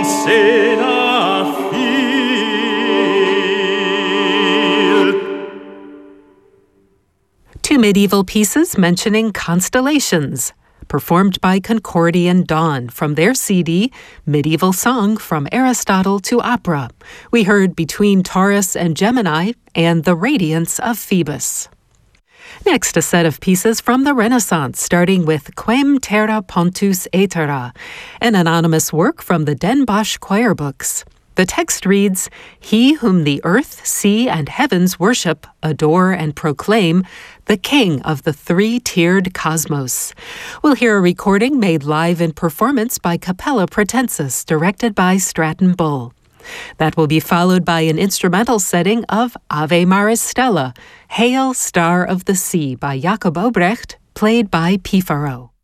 Two medieval pieces mentioning constellations, performed by Concordian Dawn from their CD, Medieval Song from Aristotle to Opera. We heard Between Taurus and Gemini and The Radiance of Phoebus. Next, a set of pieces from the Renaissance, starting with Quem terra pontus aetera, an anonymous work from the Den Bosch choir books. The text reads, "He whom the earth, sea, and heavens worship, adore, and proclaim, the king of the three-tiered cosmos." We'll hear a recording made live in performance by Capella Pratensis, directed by Stratton Bull. That will be followed by an instrumental setting of Ave Maris Stella, Hail, Star of the Sea by Jacob Obrecht, played by Pifaro.